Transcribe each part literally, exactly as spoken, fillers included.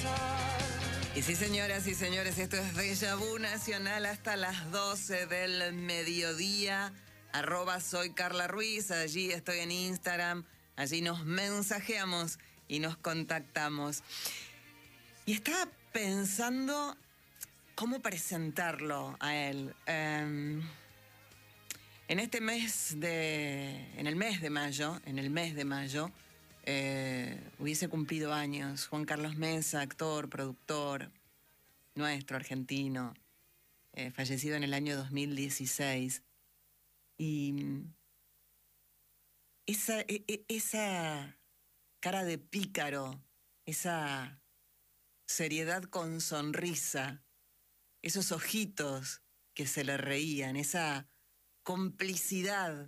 Y sí, señoras y señores, esto es Déjà Vu Nacional hasta las doce del mediodía. Arroba soy Carla Ruiz, allí estoy en Instagram, allí nos mensajeamos y nos contactamos. Y estaba pensando cómo presentarlo a él. Um, en este mes de, en el mes de mayo, en el mes de mayo, eh, hubiese cumplido años Juan Carlos Mesa, actor, productor, nuestro, argentino, eh, fallecido en el año dos mil dieciséis. Y esa, esa cara de pícaro, esa seriedad con sonrisa, esos ojitos que se le reían, esa complicidad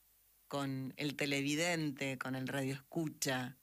con el televidente, con el radioescucha,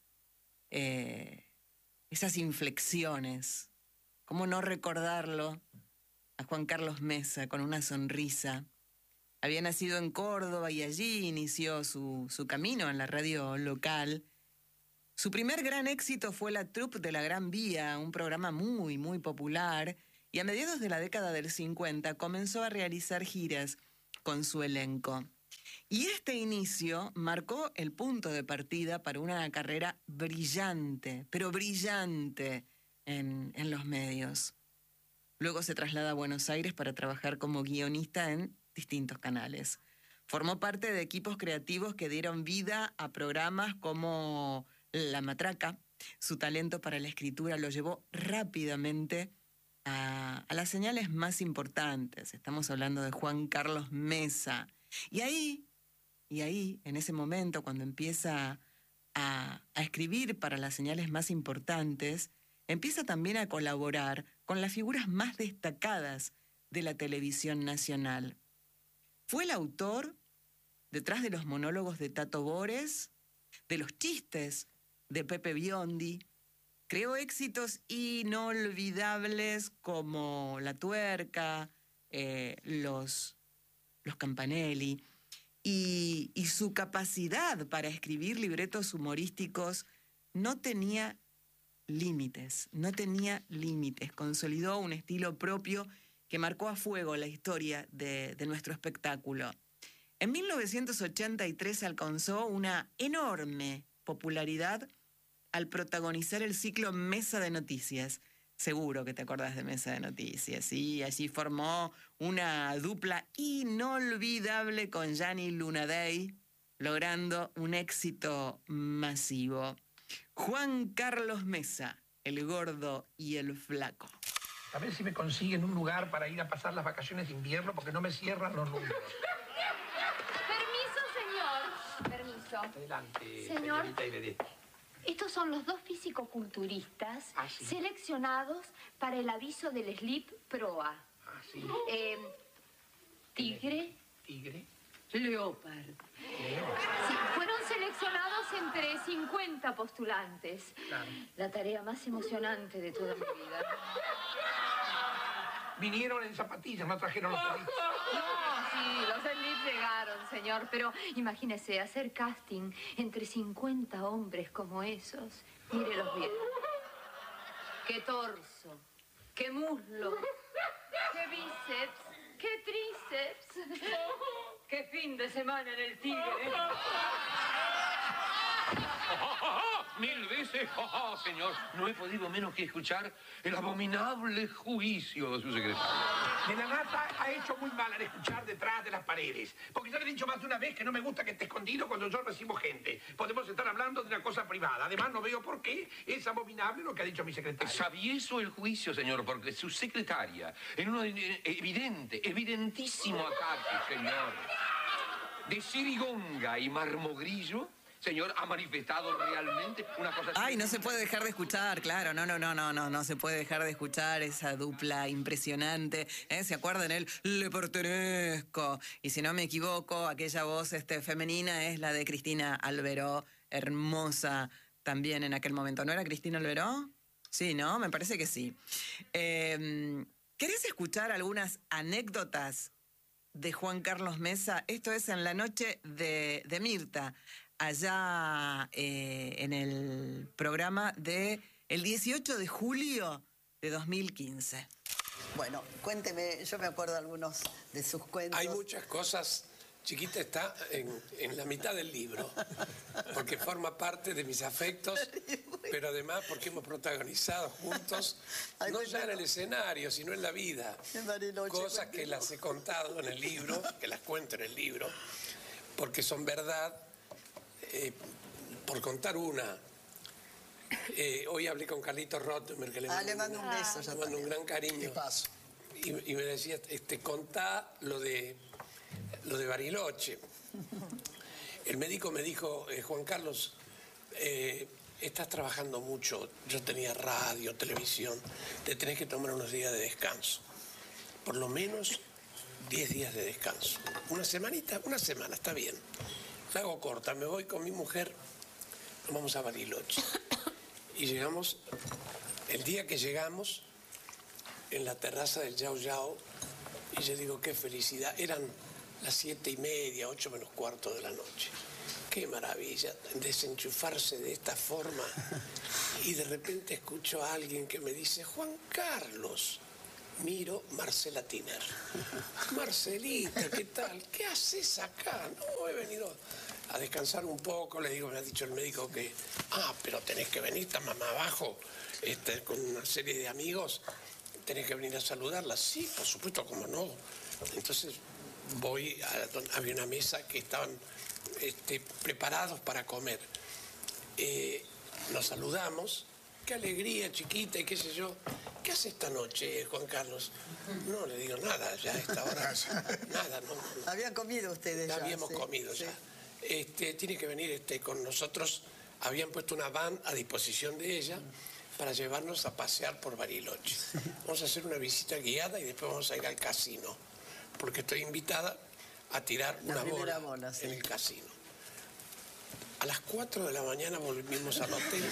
eh, esas inflexiones. ¿Cómo no recordarlo a Juan Carlos Mesa con una sonrisa? Había nacido en Córdoba y allí inició su, su camino en la radio local. Su primer gran éxito fue La Troupe de la Gran Vía, un programa muy, muy popular, y a mediados de la década del cincuenta comenzó a realizar giras con su elenco. Y este inicio marcó el punto de partida para una carrera brillante, pero brillante en, en los medios. Luego se traslada a Buenos Aires para trabajar como guionista en distintos canales. Formó parte de equipos creativos que dieron vida a programas como La Matraca. Su talento para la escritura lo llevó rápidamente a, a las señales más importantes. Estamos hablando de Juan Carlos Mesa. Y ahí, y ahí, en ese momento, cuando empieza a, a escribir para las señales más importantes, empieza también a colaborar con las figuras más destacadas de la televisión nacional. Fue el autor detrás de los monólogos de Tato Bores, de los chistes de Pepe Biondi. Creó éxitos inolvidables como La Tuerca, eh, los, los Campanelli. Y, y su capacidad para escribir libretos humorísticos no tenía límites, no tenía límites. Consolidó un estilo propio que marcó a fuego la historia de, de nuestro espectáculo. En mil novecientos ochenta y tres alcanzó una enorme popularidad al protagonizar el ciclo Mesa de Noticias. Seguro que te acordás de Mesa de Noticias, y allí formó una dupla inolvidable con Gianni Lunadei, logrando un éxito masivo. Juan Carlos Mesa, el gordo y el flaco. A ver si me consiguen un lugar para ir a pasar las vacaciones de invierno porque no me cierran los números. Permiso, señor. Permiso. Adelante, señor. señorita Ivedette. Estos son los dos fisicoculturistas ¿Ah, sí? seleccionados para el aviso del Slip Proa. Ah, sí. Eh, tigre. Tigre. Leopard. Leopard. Sí, fueron seleccionados entre cincuenta postulantes. Claro. La tarea más emocionante de toda mi vida. Vinieron en zapatillas, no trajeron los palitos. No, sí, los slips llegaron, señor, pero imagínese hacer casting entre cincuenta hombres como esos. Mírelos bien. Qué torso, qué muslo, qué bíceps, qué tríceps, qué fin de semana en el Tigre. Mil veces, oh, señor, no he podido menos que escuchar el abominable juicio de su secretario. De la Nata ha hecho muy mal al escuchar detrás de las paredes. Porque ya le he dicho más de una vez que no me gusta que esté escondido cuando yo recibo gente. Podemos estar hablando de una cosa privada. Además, no veo por qué es abominable lo que ha dicho mi secretaria. Sabieso el juicio, señor, porque su secretaria, en un evidente, evidentísimo ataque, señor, de Sirigonga y Marmogrillo, señor, ha manifestado realmente una cosa... Ay, no se puede dejar de escuchar, claro, no, no, no, no, no, no se puede dejar de escuchar esa dupla impresionante, ¿eh? ¿Se acuerdan? Él, le pertenezco, y si no me equivoco, aquella voz este, femenina es la de Cristina Alberó, hermosa también en aquel momento. ¿No era Cristina Alberó? Sí, ¿no? Me parece que sí. Eh, ¿Querés escuchar algunas anécdotas de Juan Carlos Mesa? Esto es en la noche de, de Mirta, allá eh, en el programa de el dieciocho de julio de dos mil quince. Bueno, cuénteme, yo me acuerdo algunos de sus cuentos. Hay muchas cosas. Chiquita está en, en la mitad del libro, porque forma parte de mis afectos, pero además porque hemos protagonizado juntos, no ya en el escenario, sino en la vida, cosas que las he contado en el libro, que las cuento en el libro, porque son verdad. Eh, por contar una, eh, hoy hablé con Carlitos Rottenberg, que le ah, mando, le mando un beso, le mando un gran cariño. ¿Qué paso? Y, y me decía, este, contá lo de... lo de Bariloche. El médico me dijo, eh, Juan Carlos, eh, estás trabajando mucho, yo tenía radio, televisión, te tenés que tomar unos días de descanso. Por lo menos diez días de descanso. Una semanita, una semana, está bien. La hago corta, me voy con mi mujer, nos vamos a Bariloche. Y llegamos, el día que llegamos, en la terraza del Yao Yao, y yo digo, qué felicidad, eran las siete y media, ocho menos cuarto de la noche. Qué maravilla desenchufarse de esta forma. Y de repente escucho a alguien que me dice, Juan Carlos. Miro, Marcela Tiner. Marcelita, ¿qué tal? ¿Qué haces acá? No, he venido a descansar un poco. Le digo, me ha dicho el médico que, ah, pero tenés que venir, está mamá abajo, este, con una serie de amigos. Tenés que venir a saludarla. Sí, por supuesto, cómo no. Entonces voy, a, había una mesa que estaban este, preparados para comer. Eh, nos saludamos, qué alegría, chiquita, y qué sé yo. ¿Qué hace esta noche, Juan Carlos? No, le digo nada, ya a esta hora, nada. No, no. Habían comido ustedes ya. Habíamos sí, comido sí. ya. Este, tiene que venir este, con nosotros, habían puesto una van a disposición de ella para llevarnos a pasear por Bariloche. Vamos a hacer una visita guiada y después vamos a ir al casino, porque estoy invitada a tirar una bola, bola sí. en el casino. A las cuatro de la mañana volvimos al hotel.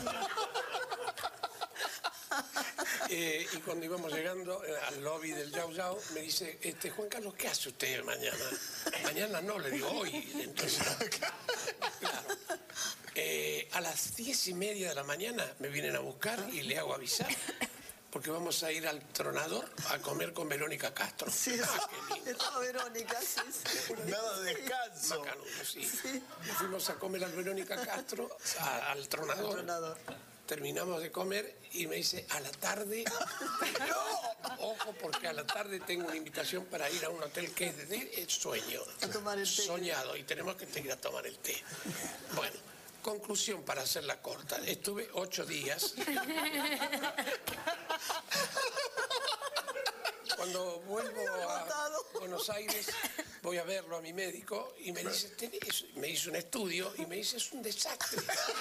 Eh, y cuando íbamos llegando eh, al lobby del Yao Yao, me dice, este, Juan Carlos, ¿qué hace usted mañana? Mañana no, le digo, hoy. Entonces, claro. Eh, a las diez y media de la mañana me vienen a buscar y le hago avisar, porque vamos a ir al Tronador a comer con Verónica Castro. Sí, ah, qué lindo. Estaba Verónica, sí, sí. Nada de descanso. Macanudo, sí. sí. Fuimos a comer al Verónica Castro, a, al Tronador. Al Tronador. Terminamos de comer y me dice, a la tarde, no, ojo, porque a la tarde tengo una invitación para ir a un hotel que es de sueño, a tomar el té. Soñado, y tenemos que ir a tomar el té. Bueno, conclusión para hacerla corta, estuve ocho días. Cuando vuelvo a Buenos Aires, voy a verlo a mi médico y me dice, me hizo un estudio y me dice, es un desastre.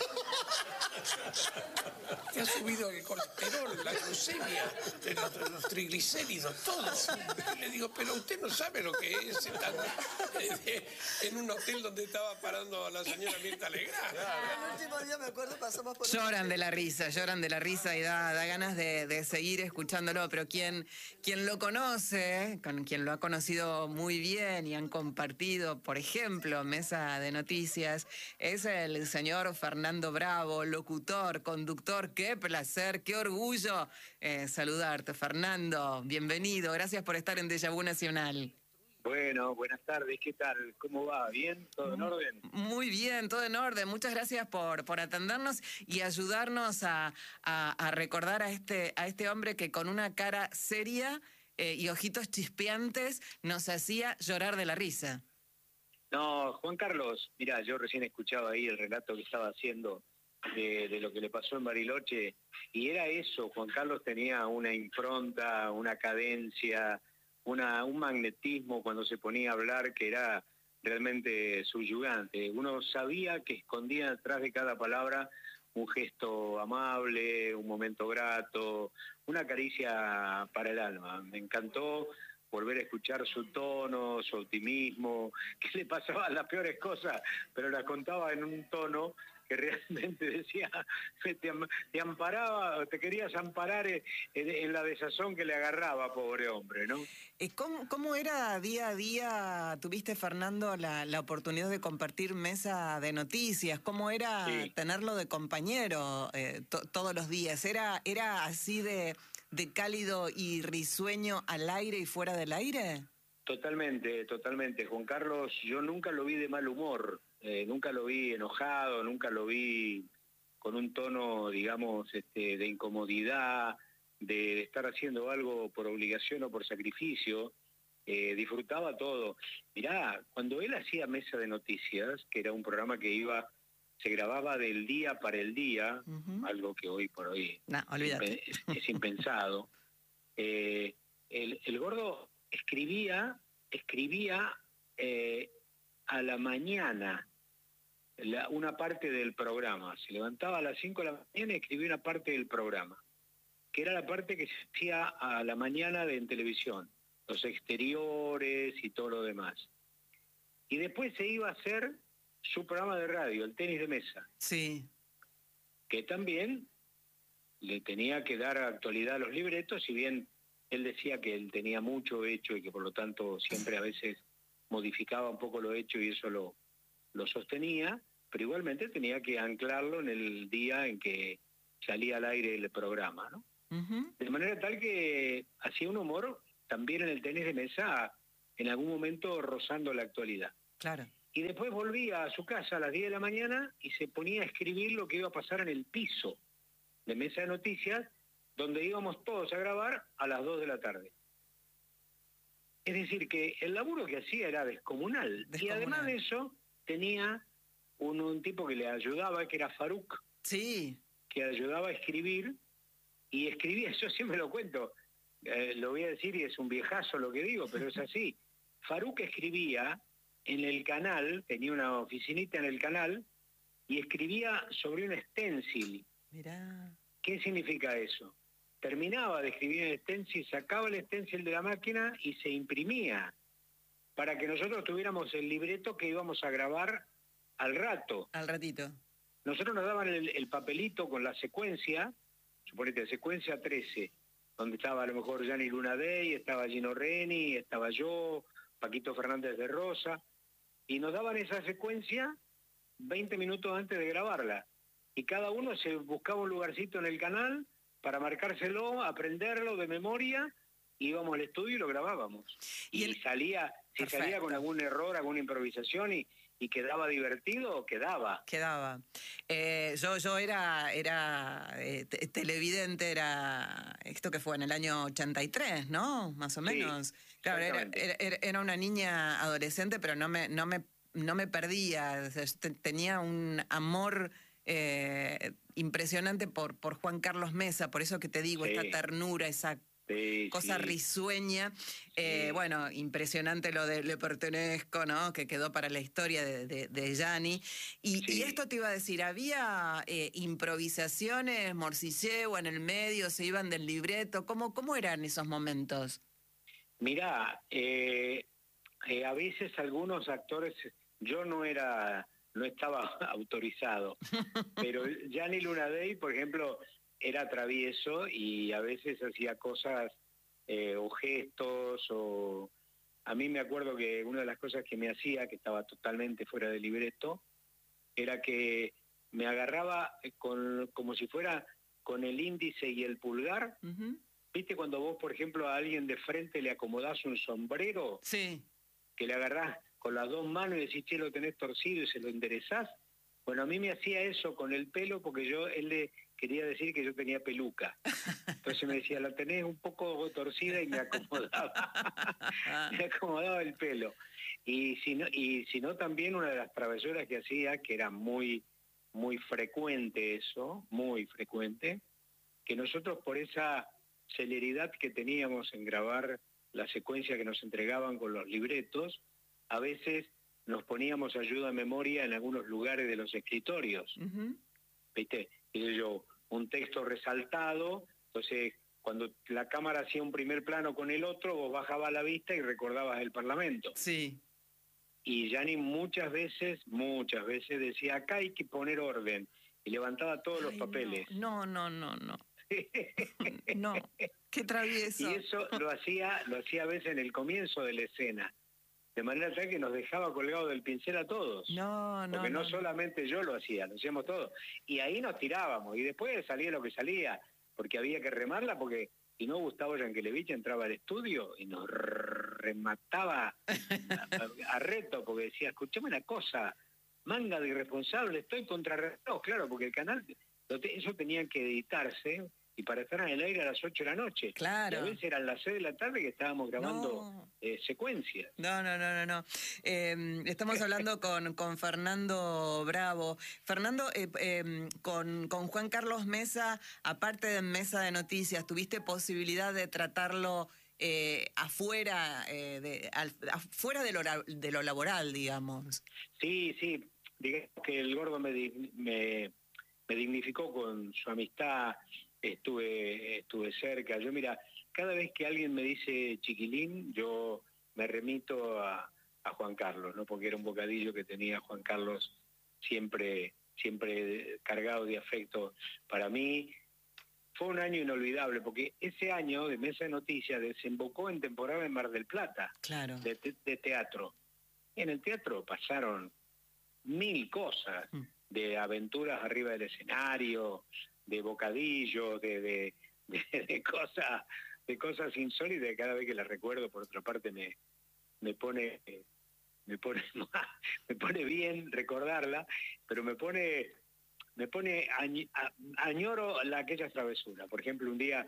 Te ha subido el colesterol, la glucemia, los, los triglicéridos, todo. Y le digo, pero usted no sabe lo que es estar en un hotel donde estaba parando a la señora Mirta Legrand. El último día me acuerdo pasamos por... Lloran de la risa, lloran de la risa y da, da ganas de, de seguir escuchándolo, pero quien, quien lo conoce, con quien lo ha conocido muy bien y han compartido, por ejemplo, mesa de noticias, es el señor Fernando Bravo, locutor, conductor. Qué placer, qué orgullo eh, saludarte, Fernando. Bienvenido, gracias por estar en Déjà Vu Nacional. Bueno, buenas tardes, ¿qué tal? ¿Cómo va? ¿Bien? ¿Todo en orden? Muy bien, todo en orden. Muchas gracias por, por atendernos y ayudarnos a, a, a recordar a este, a este hombre que con una cara seria eh, y ojitos chispeantes nos hacía llorar de la risa. No, Juan Carlos, mirá, yo recién escuchaba ahí el relato que estaba haciendo de, de lo que le pasó en Bariloche, y era eso, Juan Carlos tenía una impronta, una cadencia, una, un magnetismo cuando se ponía a hablar que era realmente subyugante. Uno sabía que escondía detrás de cada palabra un gesto amable, un momento grato, una caricia para el alma. Me encantó volver a escuchar su tono, su optimismo, que le pasaban las peores cosas, pero las contaba en un tono que realmente decía, te, te amparaba, te querías amparar en, en la desazón que le agarraba, pobre hombre, ¿no? ¿Cómo, cómo era día a día? ¿Tuviste, Fernando, la, la oportunidad de compartir mesa de noticias? ¿Cómo era Sí. tenerlo de compañero eh, to, todos los días? ¿Era, era así de, de cálido y risueño al aire y fuera del aire? Totalmente, totalmente. Juan Carlos, yo nunca lo vi de mal humor, eh, nunca lo vi enojado, nunca lo vi con un tono, digamos, este, de incomodidad, de, de estar haciendo algo por obligación o por sacrificio. Eh, disfrutaba todo. Mirá, cuando él hacía Mesa de Noticias, que era un programa que iba, se grababa del día para el día, uh-huh. algo que hoy por hoy no, olvídate. es, es impensado, eh, el, el gordo escribía, escribía eh, a la mañana la, una parte del programa. Se levantaba a las cinco de la mañana y escribía una parte del programa, que era la parte que se hacía a la mañana de, en televisión, los exteriores y todo lo demás. Y después se iba a hacer su programa de radio, el tenis de mesa. Sí. Que también le tenía que dar actualidad a los libretos, si bien él decía que él tenía mucho hecho y que por lo tanto siempre a veces modificaba un poco lo hecho y eso lo, lo sostenía, pero igualmente tenía que anclarlo en el día en que salía al aire el programa, ¿no? Uh-huh. De manera tal que hacía un humor también en el tenis de mesa, en algún momento rozando la actualidad. Claro. Y después volvía a su casa a las diez de la mañana y se ponía a escribir lo que iba a pasar en el piso de Mesa de Noticias, donde íbamos todos a grabar a las dos de la tarde. Es decir, que el laburo que hacía era descomunal. descomunal. Y además de eso, tenía un, un tipo que le ayudaba, que era Faruk, sí. que ayudaba a escribir, y escribía, yo siempre lo cuento, eh, lo voy a decir y es un viejazo lo que digo, pero es así. Faruk escribía en el canal, tenía una oficinita en el canal, y escribía sobre un stencil. Mirá. ¿Qué significa eso? Terminaba de escribir el stencil, sacaba el stencil de la máquina y se imprimía para que nosotros tuviéramos el libreto que íbamos a grabar al rato. Al ratito. Nosotros nos daban el, el papelito con la secuencia, suponete, secuencia trece, donde estaba a lo mejor Gianni Lunadei, estaba Gino Reni, estaba yo, Paquito Fernández de Rosa, y nos daban esa secuencia veinte minutos antes de grabarla. Y cada uno se buscaba un lugarcito en el canal para marcárselo, aprenderlo de memoria, íbamos al estudio y lo grabábamos. Y, y el... salía, si Perfecto. salía con algún error, alguna improvisación y, y quedaba divertido, quedaba. Quedaba. Eh, yo yo era, era eh, te, televidente, era esto que fue en el año ochenta y tres, ¿no? Más o menos. Sí, claro, era, era, era una niña adolescente, pero no me, no me, no me perdía. O sea, tenía un amor... Eh, impresionante por, por Juan Carlos Mesa, por eso que te digo, sí. esta ternura, esa sí, cosa sí. risueña. Eh, sí. Bueno, impresionante lo de Le Pertenezco, ¿no? Que quedó para la historia de, de, de Gianni. Y, sí. y esto te iba a decir, ¿había eh, improvisaciones, morcilleo en el medio, se iban del libreto? ¿Cómo, cómo eran esos momentos? Mirá, eh, eh, a veces algunos actores, yo no era... no estaba autorizado, pero Gianni Lunadei, por ejemplo, era travieso y a veces hacía cosas eh, o gestos, o a mí me acuerdo que una de las cosas que me hacía, que estaba totalmente fuera de libreto, era que me agarraba con, como si fuera con el índice y el pulgar. Uh-huh. ¿Viste cuando vos, por ejemplo, a alguien de frente le acomodás un sombrero? Sí. Que le agarrás con las dos manos y decís, che, lo tenés torcido y se lo enderezás. Bueno, a mí me hacía eso con el pelo porque yo él le quería decir que yo tenía peluca. Entonces me decía, la tenés un poco torcida y me acomodaba. me acomodaba el pelo. Y si no, y si no también una de las travesuras que hacía, que era muy, muy frecuente eso, muy frecuente, que nosotros por esa celeridad que teníamos en grabar la secuencia que nos entregaban con los libretos, a veces nos poníamos ayuda a memoria en algunos lugares de los escritorios. Uh-huh. ¿Viste? Y yo, un texto resaltado, entonces cuando la cámara hacía un primer plano con el otro, vos bajabas la vista y recordabas el Parlamento. Sí. Y Gianni muchas veces, muchas veces decía, acá hay que poner orden. Y levantaba todos Ay, los papeles. No, no, no, no. No, qué travieso. Y eso lo hacía, lo hacía a veces en el comienzo de la escena. De manera tal que nos dejaba colgado del pincel a todos. No, no, Porque no, no. solamente yo lo hacía, lo hacíamos todos. Y ahí nos tirábamos. Y después salía lo que salía. Porque había que remarla, porque si no, Gustavo Yankelevich entraba al estudio y nos remataba a, a, a reto, porque decía, escuchame una cosa, manga de irresponsable, estoy contra reloj, claro, porque el canal, eso tenía que editarse, y para estar en el aire a las ocho de la noche. Claro. Y a veces eran las seis de la tarde que estábamos grabando No. eh, secuencias. No, no, no, no, no. Eh, estamos hablando con, con Fernando Bravo. Fernando, eh, eh, con, con Juan Carlos Mesa, aparte de Mesa de Noticias, ¿tuviste posibilidad de tratarlo eh, afuera, eh, de, al, afuera de lo, de lo laboral, digamos? Sí, sí. Digamos que el Gordo me, me, me dignificó con su amistad. Estuve, estuve cerca. Yo, mira, cada vez que alguien me dice chiquilín, yo me remito a, a Juan Carlos, ¿no? Porque era un bocadillo que tenía Juan Carlos siempre, siempre cargado de afecto para mí. Fue un año inolvidable, porque ese año de Mesa de Noticias desembocó en temporada en Mar del Plata, claro. de, te, de teatro. En el teatro pasaron mil cosas, mm. de aventuras arriba del escenario, de bocadillos, de, de, de, de cosas de cosas insólitas. Cada vez que las recuerdo, por otra parte, me, me pone me pone me pone bien recordarla, pero me pone me pone añ, a, añoro la, aquellas travesuras. Por ejemplo, un día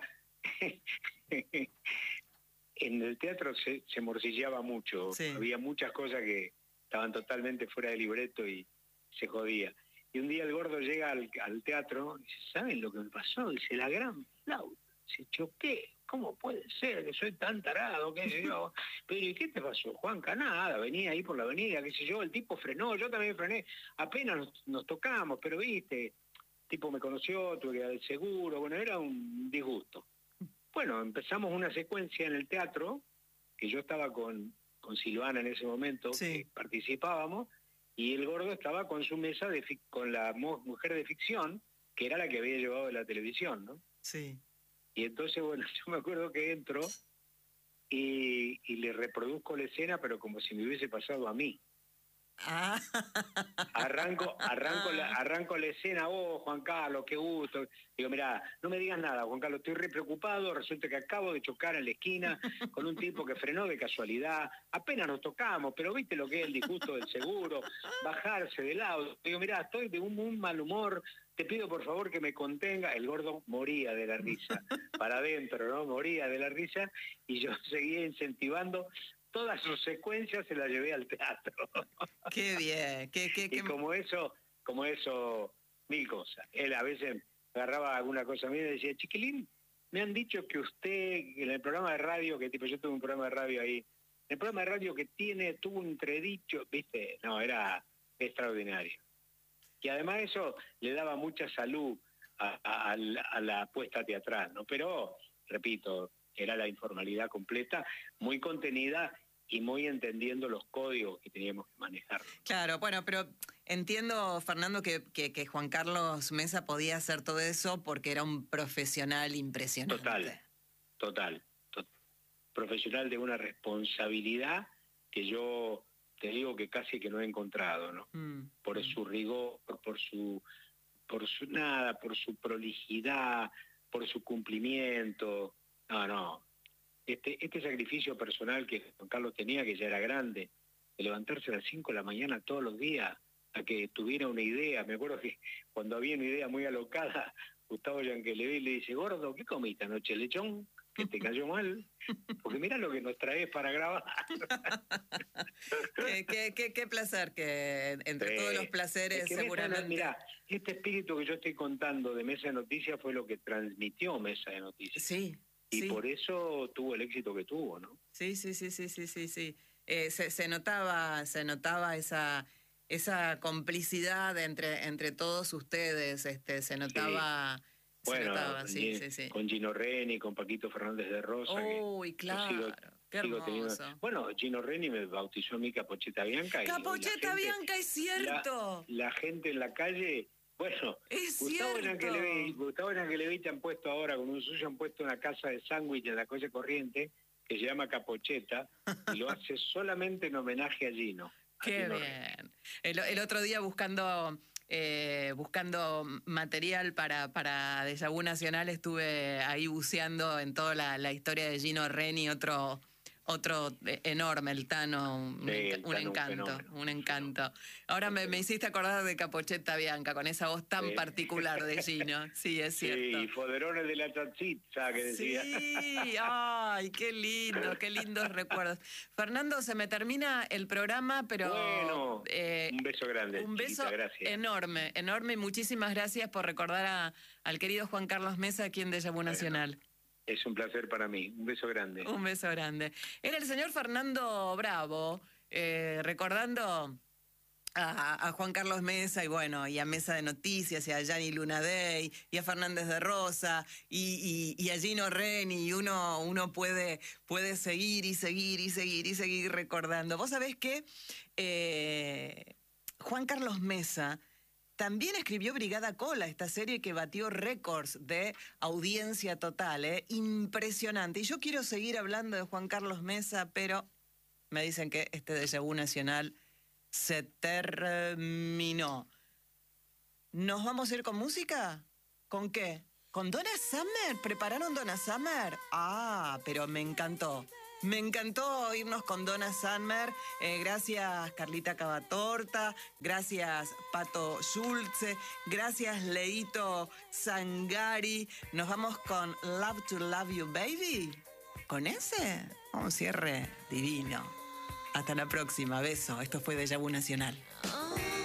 en el teatro se, se morcilleaba mucho, sí. Había muchas cosas que estaban totalmente fuera de libreto y se jodía. Y un día el Gordo llega al, al teatro y dice, ¿saben lo que me pasó? Dice, la gran flauta. Se choqué. ¿Cómo puede ser que soy tan tarado? ¿Qué sé yo? Pero ¿y qué te pasó, Juanca? Nada, venía ahí por la avenida, qué sé yo, el tipo frenó, yo también frené. Apenas nos, nos tocamos, pero viste, el tipo me conoció, tuve que dar el seguro, bueno, era un disgusto. Bueno, empezamos una secuencia en el teatro, que yo estaba con, con Silvana en ese momento, sí. Que participábamos, y el Gordo estaba con su mesa, de con la mujer de ficción, que era la que había llevado de la televisión, ¿no? Sí. Y entonces, bueno, yo me acuerdo que entro y, y le reproduzco la escena, pero como si me hubiese pasado a mí. Ah. Arranco, arranco, la, arranco la escena, oh, Juan Carlos, qué gusto. Digo, mirá, no me digas nada, Juan Carlos, estoy re preocupado, resulta que acabo de chocar en la esquina con un tipo que frenó de casualidad, apenas nos tocamos, pero viste lo que es el disgusto del seguro, bajarse del auto. Digo, mirá, estoy de un, un mal humor, te pido por favor que me contenga. El Gordo moría de la risa, para adentro, ¿no? Moría de la risa, y yo seguía incentivando. Todas sus secuencias se las llevé al teatro. Qué bien. Qué, qué, qué... Y como eso, como eso, mil cosas. Él a veces agarraba alguna cosa mía y decía, chiquilín, me han dicho que usted, en el programa de radio, que tipo yo tuve un programa de radio ahí, en el programa de radio que tiene, tuvo un entredicho, viste, no, era extraordinario. Y además eso le daba mucha salud a, a, a la apuesta teatral, ¿no? Pero, repito, era la informalidad completa, muy contenida y muy entendiendo los códigos que teníamos que manejar. Claro, bueno, pero entiendo, Fernando, que, que, que Juan Carlos Mesa podía hacer todo eso porque era un profesional impresionante. Total, total, total. Profesional de una responsabilidad que yo te digo que casi que no he encontrado, ¿no? Mm. Por su rigor, por su, por su nada, por su prolijidad, por su cumplimiento. No, no. Este, este sacrificio personal que Juan Carlos tenía, que ya era grande, de levantarse a las cinco de la mañana todos los días, a que tuviera una idea. Me acuerdo que cuando había una idea muy alocada, Gustavo Yankelevich le dice, Gordo, ¿qué comiste anoche? ¿Lechón? ¿Que te cayó mal? Porque mira lo que nos traes para grabar. qué, qué, qué, qué placer, que entre sí. Todos los placeres es que seguramente... Mira, este espíritu que yo estoy contando de Mesa de Noticias fue lo que transmitió Mesa de Noticias. Sí. Y sí. por eso tuvo el éxito que tuvo, ¿no? Sí, sí, sí, sí, sí, sí, sí. Eh, se, se notaba, se notaba esa, esa complicidad entre, entre todos ustedes, este, se notaba, sí. se bueno, notaba, con, sí, Gino, sí, sí. con Gino Reni, con Paquito Fernández de Rosa. Uy, claro, sigo, Qué Sigo teniendo- hermoso. Bueno, Gino Reni me bautizó a mí Capocheta Bianca. y- y la Capocheta gente- Bianca, es cierto. La, la gente en la calle, bueno, Es Gustavo en cierto. Angelevich, Gustavo en Angelevich han puesto ahora, con un suyo han puesto una casa de sándwich en la calle Corriente que se llama Capocheta y lo hace solamente en homenaje a Gino. a Qué Gino Reni. bien. El, el otro día buscando eh, buscando material para, para Déjà Vu Nacional estuve ahí buceando en toda la, la historia de Gino Reni, otro otro enorme, el Tano, un, Sí, enca- el un Tano, un encanto, fenómeno, un un encanto. Ahora me, me hiciste acordar de Capocheta Bianca, con esa voz tan Sí. particular de Gino. Sí, es Sí, cierto. y Foderones de la Chatzitza, que decía. Sí, ay, qué lindo, qué lindos recuerdos. Fernando, se me termina el programa, pero Bueno, eh, un beso grande, un beso chiquita, gracias. enorme, enorme, y muchísimas gracias por recordar a- al querido Juan Carlos Mesa aquí en Déjà Vu Nacional. Es un placer para mí. Un beso grande. Un beso grande. Era el señor Fernando Bravo, eh, recordando a, a Juan Carlos Mesa y bueno, y a Mesa de Noticias, y a Gianni Lunadei, y a Fernández de Rosa, y, y- y a Gino Reni, y uno, uno puede, puede seguir y seguir y seguir y seguir recordando. Vos sabés que eh, Juan Carlos Mesa también escribió Brigada Cola, esta serie que batió récords de audiencia total, ¿eh? Impresionante. Y yo quiero seguir hablando de Juan Carlos Mesa, pero me dicen que este Déjà Vu Nacional se terminó. ¿Nos vamos a ir con música? ¿Con qué? ¿Con Donna Summer? ¿Prepararon Donna Summer? Ah, pero me encantó. Me encantó irnos con Donna Summer. Eh, gracias Carlita Cavatorta, gracias Pato Schulze, gracias Leito Sangari. Nos vamos con Love to Love You Baby. ¿Con ese? Un cierre divino. Hasta la próxima. Beso. Esto fue Déjà Vu Nacional. Oh.